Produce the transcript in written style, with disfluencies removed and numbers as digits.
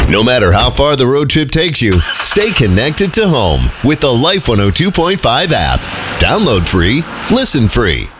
No matter how far the road trip takes you, stay connected to home with the Life 102.5 app. Download free, listen free.